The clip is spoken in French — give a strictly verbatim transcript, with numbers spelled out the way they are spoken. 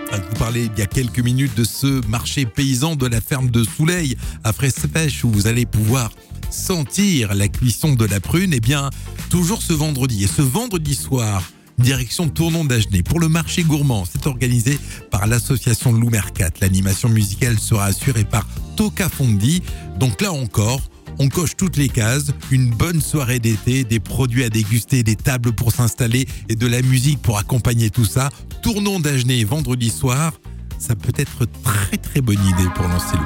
Je vous parlais il y a quelques minutes de ce marché paysan de la ferme de Souley à Fraispèche où vous allez pouvoir sentir la cuisson de la prune. Eh bien, toujours ce vendredi et ce vendredi soir, direction Tournon d'Agenais pour le marché gourmand. C'est organisé par l'association Lou Mercat. L'animation musicale sera assurée par Toka Fondi. Donc là encore, on coche toutes les cases, une bonne soirée d'été, des produits à déguster, des tables pour s'installer et de la musique pour accompagner tout ça. Tournon d'Agenais vendredi soir, ça peut être très très bonne idée pour lancer le